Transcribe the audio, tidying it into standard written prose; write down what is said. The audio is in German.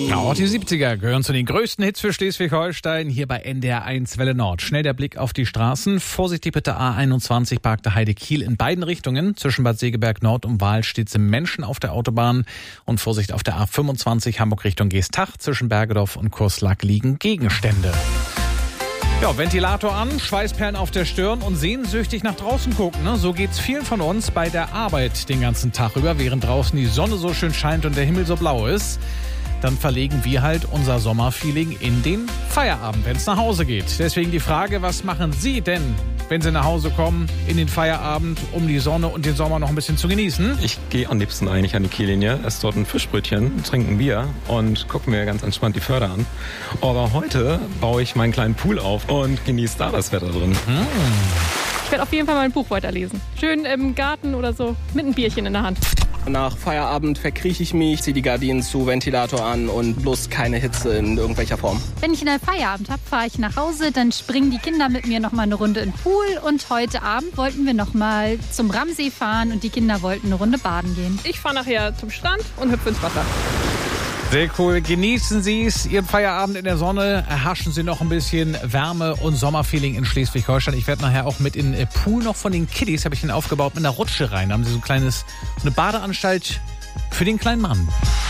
Ja, auch die 70er gehören zu den größten Hits für Schleswig-Holstein, hier bei NDR 1 Welle Nord. Schnell der Blick auf die Straßen. Vorsichtig bitte A21 parkte Heide Kiel in beiden Richtungen. Zwischen Bad Segeberg Nord und Wahl steht Menschen auf der Autobahn. Und Vorsicht auf der A25 Hamburg Richtung Geestach. Zwischen Bergedorf und Kurslack liegen Gegenstände. Ja, Ventilator an, Schweißperlen auf der Stirn und sehnsüchtig nach draußen gucken. Ne? So geht's vielen von uns bei der Arbeit den ganzen Tag über, während draußen die Sonne so schön scheint und der Himmel so blau ist. Dann verlegen wir halt unser Sommerfeeling in den Feierabend, wenn es nach Hause geht. Deswegen die Frage, was machen Sie denn, wenn Sie nach Hause kommen, in den Feierabend, um die Sonne und den Sommer noch ein bisschen zu genießen? Ich gehe am liebsten eigentlich an die Kiellinie, esse dort ein Fischbrötchen, trinke ein Bier und gucke mir ganz entspannt die Förder an. Aber heute baue ich meinen kleinen Pool auf und genieße da das Wetter drin. Ich werde auf jeden Fall mein Buch weiterlesen. Schön im Garten oder so, mit einem Bierchen in der Hand. Nach Feierabend verkrieche ich mich, ziehe die Gardinen zu, Ventilator an und bloß keine Hitze in irgendwelcher Form. Wenn ich einen Feierabend habe, fahre ich nach Hause, dann springen die Kinder mit mir noch mal eine Runde in den Pool und heute Abend wollten wir noch mal zum Ramsee fahren und die Kinder wollten eine Runde baden gehen. Ich fahre nachher zum Strand und hüpfe ins Wasser. Sehr cool. Genießen Sie es, Ihren Feierabend in der Sonne. Erhaschen Sie noch ein bisschen Wärme und Sommerfeeling in Schleswig-Holstein. Ich werde nachher auch mit in den Pool noch von den Kiddies, habe ich den aufgebaut, mit einer Rutsche rein. Da haben Sie so eine Badeanstalt für den kleinen Mann.